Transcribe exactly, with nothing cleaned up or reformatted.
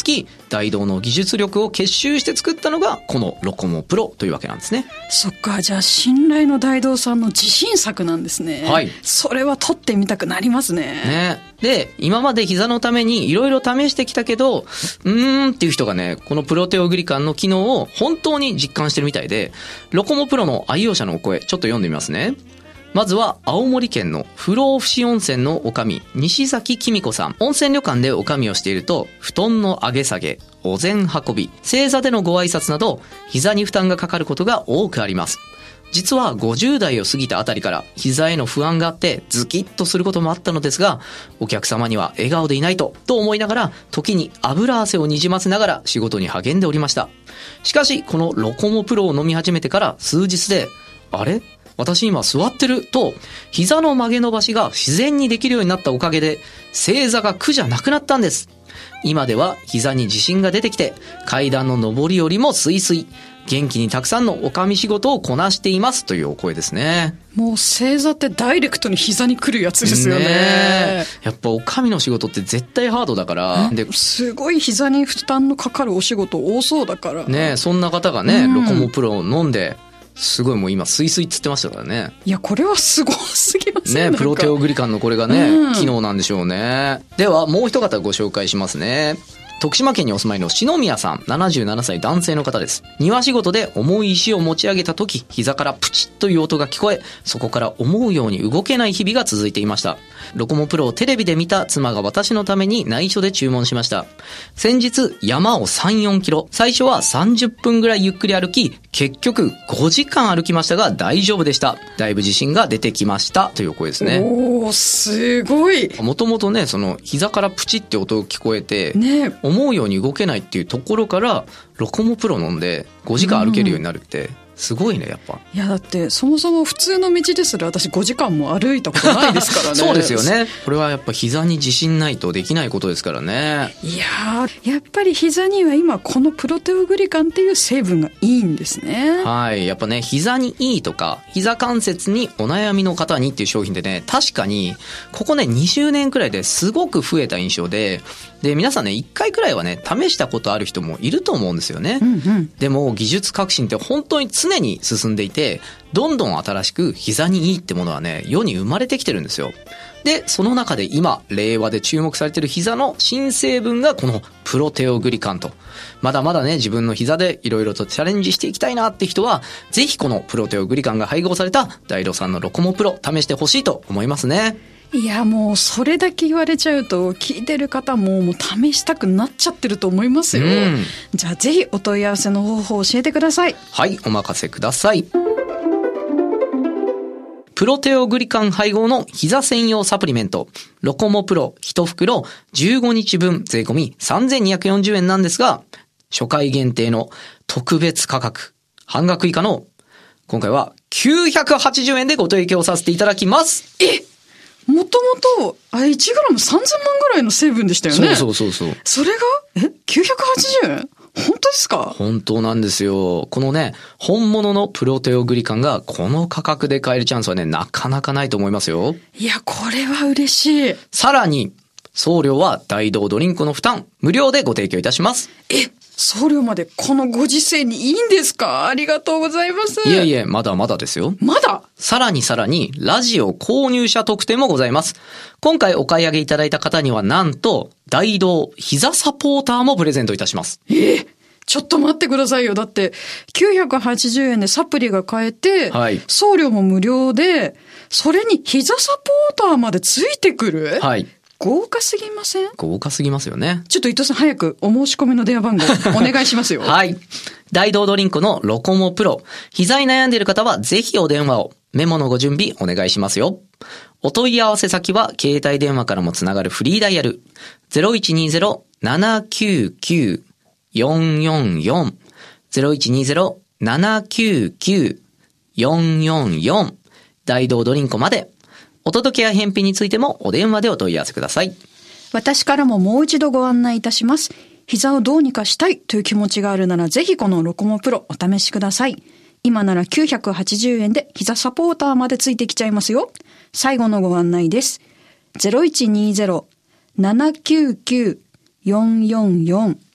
き、大道の技術力を結集して作ったのがこのロコモプロというわけなんですね。 そっか、じゃあ信頼の大道さんの自信作なんですね。 はい。 それは取ってみたくなりますね。 ね。で、今まで膝のためにいろいろ試してきたけど、うーんっていう人がね、このプロテオグリカンの機能を本当に実感してるみたいで、ロコモプロの愛用者のお声、ちょっと読んでみますね。まずは青森県の不老不死温泉の女将西崎紀美子さん。温泉旅館で女将をしていると、布団の上げ下げ、お膳運び、正座でのご挨拶など膝に負担がかかることが多くあります。実はごじゅう代を過ぎたあたりから膝への不安があってズキッとすることもあったのですが、お客様には笑顔でいないとと思いながら、時に油汗をにじませながら仕事に励んでおりました。しかしこのロコモプロを飲み始めてから数日で、あれ?私今座ってると膝の曲げ伸ばしが自然にできるようになったおかげで正座が苦じゃなくなったんです。今では膝に自信が出てきて階段の上り下りもスイスイ、元気にたくさんのおかみ仕事をこなしていますというお声ですね。 もう正座ってダイレクトに膝に来るやつですよ ね, ねやっぱおかみの仕事って絶対ハードだから、 ですごい膝に負担のかかるお仕事多そうだからね。そんな方がね、うん、ロコモプロを飲んですごいもう今スイスイっつってましたからね。 いやこれはすごすぎませんね。プロテオグリカンのこれがね、うん、機能なんでしょうね。ではもう一方ご紹介しますね。徳島県にお住まいの篠宮さん、ななじゅうななさい男性の方です。庭仕事で重い石を持ち上げた時、膝からプチッという音が聞こえ、そこから思うように動けない日々が続いていました。ロコモプロをテレビで見た妻が私のために内緒で注文しました。先日山をさん、よんキロ、最初はさんじゅっぷんぐらいゆっくり歩き、結局ごじかん歩きましたが大丈夫でした。だいぶ自信が出てきましたという声ですね。 おー、すごい。 もともとね、その膝からプチって音が聞こえて、ね、思うように動けないっていうところからロコモプロ飲んでごじかん歩けるようになるって、うん、すごいねやっぱ。 いやだってそもそも普通の道ですら私ごじかんも歩いたことないですからね。 そうですよね。これはやっぱ膝に自信ないとできないことですからね。 いややっぱり膝には今このプロテオグリカンっていう成分がいいんですね。 はい。やっぱね、膝にいいとか膝関節にお悩みの方にっていう商品でね、確かにここねにじゅうねんくらいですごく増えた印象で、で皆さんねいっかいくらいはね試したことある人もいると思うんですよね、うんうん、でも技術革新って本当に常に進んでいて、どんどん新しく膝にいいってものはね世に生まれてきてるんですよ。でその中で今令和で注目されている膝の新成分がこのプロテオグリカンと。まだまだね自分の膝でいろいろとチャレンジしていきたいなって人はぜひこのプロテオグリカンが配合された大道さんのロコモプロ試してほしいと思いますね。 いやもうそれだけ言われちゃうと聞いてる方ももう試したくなっちゃってると思いますよ、うん、じゃあぜひお問い合わせの方法を教えてください。 はい、お任せください。プロテオグリカン配合の膝専用サプリメントロコモプロいち袋じゅうごにちぶん税込みさんぜんにひゃくよんじゅうえんなんですが、初回限定の特別価格半額以下の今回はきゅうひゃくはちじゅうえんでご提供させていただきます。 えもともとあいちグラムさんぜんまんぐらいの成分でしたよね。 そうそうそうそう。 それがえきゅうひゃくはちじゅうえん本当ですか？ 本当なんですよ。このね本物のプロテオグリカンがこの価格で買えるチャンスはねなかなかないと思いますよ。 いやこれは嬉しい。 さらに送料は大道ドリンクの負担無料でご提供いたします。 え送料までこのご時世にいいんですか？ありがとうございます。 いえいえまだまだですよ。 まださらにさらにラジオ購入者特典もございます。今回お買い上げいただいた方にはなんと大道膝サポーターもプレゼントいたします。 えちょっと待ってくださいよ。だってきゅうひゃくはちじゅうえんでサプリが買えて、はい、送料も無料でそれに膝サポーターまでついてくる。はい豪華すぎません？ 豪華すぎますよね。 ちょっと伊藤さん早くお申し込みの電話番号お願いしますよ。 はい。大道ドリンクのロコモプロ。膝に悩んでいる方はぜひお電話を。メモのご準備お願いしますよ。お問い合わせ先は携帯電話からもつながるフリーダイヤル ゼロいちにゼロ ななきゅうきゅう よんよんよん ゼロいちにゼロ ななきゅうきゅう よんよんよん 大道ドリンクまで。お届けや返品についてもお電話でお問い合わせください。 私からももう一度ご案内いたします。膝をどうにかしたいという気持ちがあるならぜひこのロコモプロお試しください。今ならきゅうひゃくはちじゅうえんで膝サポーターまでついてきちゃいますよ。最後のご案内です。ゼロいちにゼロ ななきゅうきゅう よんよんよん